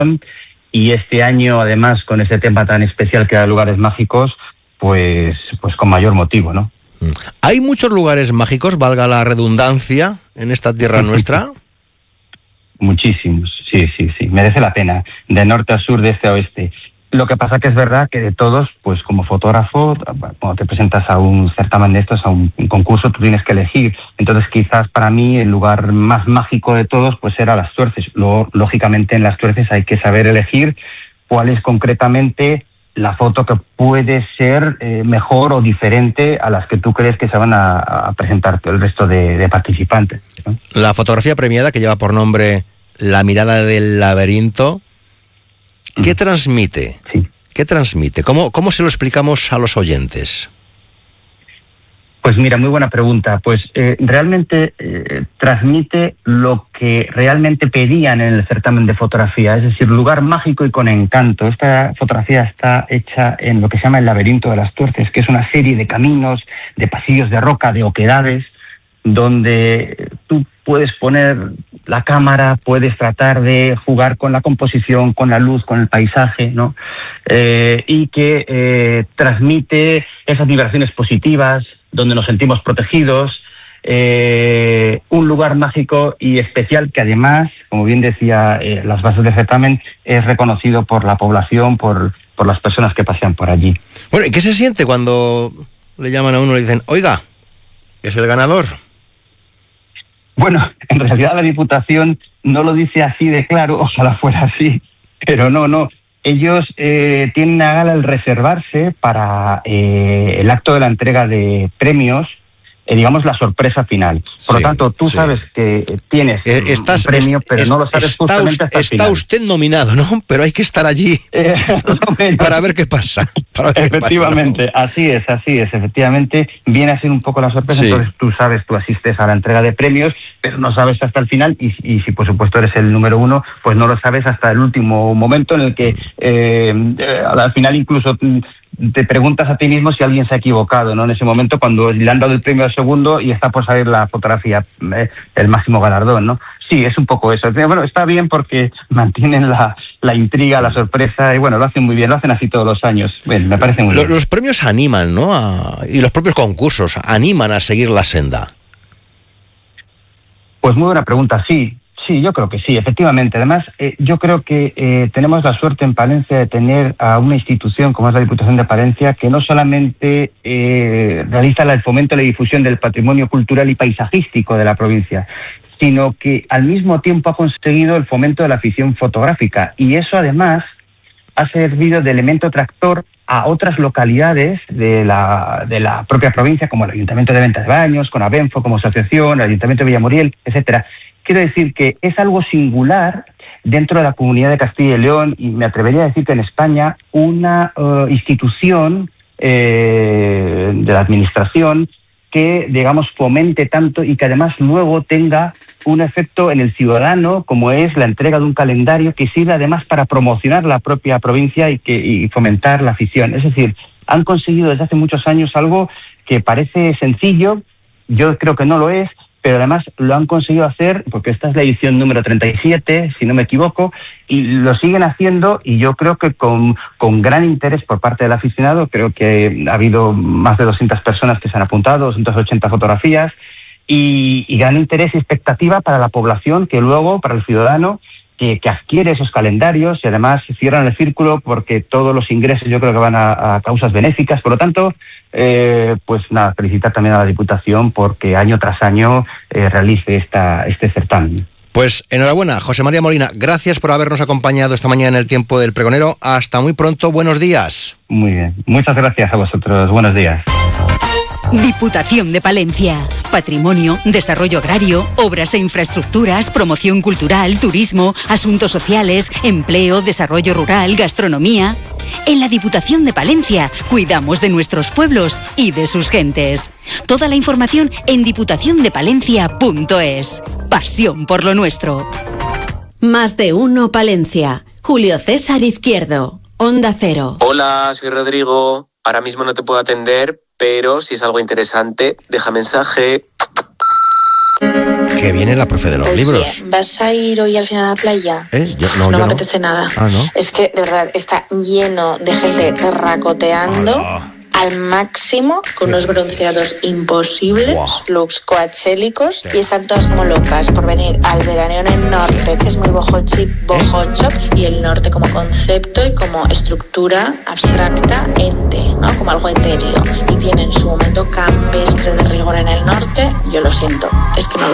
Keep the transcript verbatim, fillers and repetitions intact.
y este año, además, con ese tema tan especial que da lugares mágicos, pues, pues con mayor motivo, ¿no? ¿Hay muchos lugares mágicos, valga la redundancia, en esta tierra nuestra? Muchísimos, sí, sí, sí. Merece la pena, de norte a sur, de este a oeste. Lo que pasa que es verdad que de todos, pues como fotógrafo, cuando te presentas a un certamen de estos, a un, un concurso, tú tienes que elegir. Entonces, quizás para mí el lugar más mágico de todos, pues era Las Tuerces. Luego, lógicamente, en Las Tuerces hay que saber elegir cuál es concretamente la foto que puede ser eh, mejor o diferente a las que tú crees que se van a, a presentar el resto de, de participantes, ¿no? La fotografía premiada, que lleva por nombre La mirada del laberinto, ¿qué mm. transmite? Sí. ¿Qué transmite? ¿Cómo, cómo se lo explicamos a los oyentes? Pues mira, muy buena pregunta. Pues eh, realmente eh, transmite lo que realmente pedían en el certamen de fotografía, es decir, lugar mágico y con encanto. Esta fotografía está hecha en lo que se llama el laberinto de Las Tuerces, que es una serie de caminos, de pasillos de roca, de oquedades, donde tú puedes poner la cámara, puedes tratar de jugar con la composición, con la luz, con el paisaje, ¿no? Eh, y que eh, transmite esas vibraciones positivas, donde nos sentimos protegidos, eh, un lugar mágico y especial que además, como bien decía eh, las bases del certamen, es reconocido por la población, por, por las personas que pasean por allí. Bueno, ¿y qué se siente cuando le llaman a uno y le dicen, oiga, es el ganador? Bueno, en realidad la Diputación no lo dice así de claro, ojalá fuera así, pero no, no. Ellos eh, tienen a gala el reservarse para eh, el acto de la entrega de premios, eh, digamos la sorpresa final. Por Sí, lo tanto, tú sí. sabes que tienes Eh, estás, un premio, es, pero es, no lo sabes está justamente usted, hasta el está final. usted nominado, ¿no? Pero hay que estar allí Eh, para ver qué pasa. Para ver efectivamente, qué pasa, ¿no? así es, así es. Efectivamente, viene a ser un poco la sorpresa. Sí. Entonces tú sabes, tú asistes a la entrega de premios, pero no sabes hasta el final. Y, y si por supuesto eres el número uno, pues no lo sabes hasta el último momento en el que eh, eh, al final incluso te preguntas a ti mismo si alguien se ha equivocado, ¿no? En ese momento, cuando le han dado el premio al segundo y está por salir la fotografía, eh, el máximo galardón, ¿no? Sí, es un poco eso. Bueno, está bien porque mantienen la, la intriga, la sorpresa, y bueno, lo hacen muy bien, lo hacen así todos los años. Bueno, me parece muy los, bien. Los premios animan, ¿no? A, y los propios concursos animan a seguir la senda. Pues muy buena pregunta, sí. Sí, yo creo que sí, efectivamente. Además, eh, yo creo que eh, tenemos la suerte en Palencia de tener a una institución como es la Diputación de Palencia que no solamente eh, realiza el fomento y la difusión del patrimonio cultural y paisajístico de la provincia, sino que al mismo tiempo ha conseguido el fomento de la afición fotográfica. Y eso además ha servido de elemento tractor a otras localidades de la, de la propia provincia, como el Ayuntamiento de Venta de Baños, con Abenfo como asociación, el Ayuntamiento de Villamuriel, etcétera. Quiero decir que es algo singular dentro de la Comunidad de Castilla y León, y me atrevería a decir que en España una uh, institución eh, de la administración que, digamos, fomente tanto y que además luego tenga un efecto en el ciudadano, como es la entrega de un calendario que sirve además para promocionar la propia provincia y, que, y fomentar la afición. Es decir, han conseguido desde hace muchos años algo que parece sencillo, yo creo que no lo es, pero además lo han conseguido hacer, porque esta es la edición número treinta y siete, si no me equivoco, y lo siguen haciendo, y yo creo que con, con gran interés por parte del aficionado. Creo que ha habido más de doscientas personas que se han apuntado, doscientas ochenta fotografías, y, y gran interés y expectativa para la población, que luego, para el ciudadano, que, que adquiere esos calendarios, y además cierran el círculo porque todos los ingresos yo creo que van a, a causas benéficas. Por lo tanto, Eh, pues nada, felicitar también a la Diputación porque año tras año eh, realice esta, este certamen. Pues enhorabuena, José María Molina, gracias por habernos acompañado esta mañana en el Tiempo del Pregonero. Hasta muy pronto, buenos días. Muy bien, muchas gracias a vosotros, buenos días. Diputación de Palencia. Patrimonio, desarrollo agrario, obras e infraestructuras, promoción cultural, turismo, asuntos sociales, empleo, desarrollo rural, gastronomía. En la Diputación de Palencia cuidamos de nuestros pueblos y de sus gentes. Toda la información en diputación de palencia punto es. Pasión por lo nuestro. Más de uno Palencia. Julio César Izquierdo. Onda Cero. Hola, soy Rodrigo. Ahora mismo no te puedo atender, pero si es algo interesante, deja mensaje. Que viene la profe de los Oye, libros. ¿vas a ir hoy al final a la playa? ¿Eh? Yo, no, no yo me no. apetece nada. Ah, ¿no? Es que, de verdad, está lleno de gente terracoteando. Hola. Al máximo, con unos bronceados imposibles, Wow. looks coachélicos, y están todas como locas por venir al veraneo en el norte, que es muy bojochi, bojocho, y el norte como concepto y como estructura abstracta, ente, ¿no? Como algo etéreo. Y tienen su momento campestre de rigor en el norte, yo lo siento, es que no